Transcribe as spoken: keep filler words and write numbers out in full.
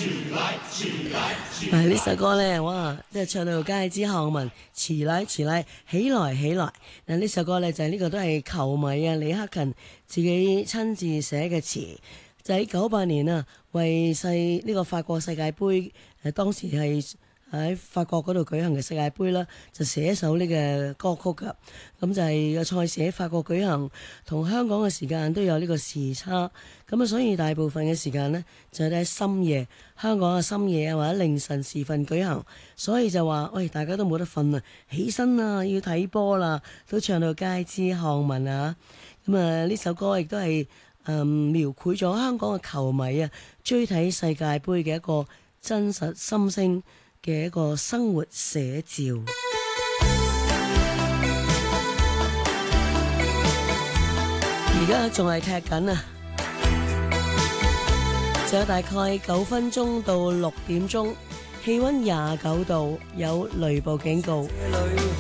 嗱呢首歌咧，哇，即係唱到街知巷聞，遲來遲來，起來起來。嗱呢首歌咧就係、是、呢個都係球迷啊李克勤自己親自寫嘅詞，就喺九八年啊為世呢、這個法國世界盃誒當時係喺法國嗰度舉行嘅世界盃啦，就寫一首呢個歌曲噶。咁就係個賽事喺法國舉行，同香港嘅時間都有呢個時差，咁啊所以大部分嘅時間呢，就係喺深夜，香港嘅深夜啊或者凌晨時分舉行，所以就話喂大家都冇得瞓啊，起身啊要睇波啦，都唱到街知巷聞啊。咁啊呢首歌亦都係誒描繪咗香港嘅球迷啊追睇世界盃嘅一個真實心聲嘅一個生活寫照。而家仲係踢緊啊，仲有大概九分鐘到六點鐘，氣溫廿九度，有雷暴警告。